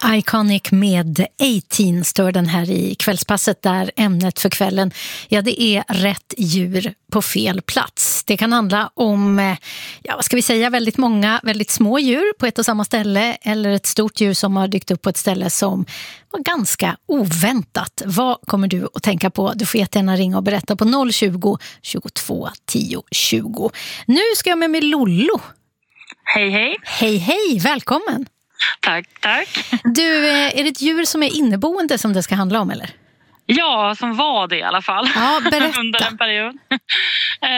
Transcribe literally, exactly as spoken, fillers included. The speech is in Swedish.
Iconic med A-Teen står den här i kvällspasset, där ämnet för kvällen, ja, det är rätt djur på fel plats. Det kan handla om, ja, vad ska vi säga, väldigt många väldigt små djur på ett och samma ställe, eller ett stort djur som har dykt upp på ett ställe som var ganska oväntat. Vad kommer du att tänka på? Du får jättegärna ringa och berätta på noll tjugo, tjugotvå, tio, tjugo. Nu ska jag med mig Lollo. Hej, hej. Hej, hej. Välkommen. Tack, tack. Du, är det ett djur som är inneboende som det ska handla om, eller? Ja, som var det i alla fall. Ja, berätta. Under en period.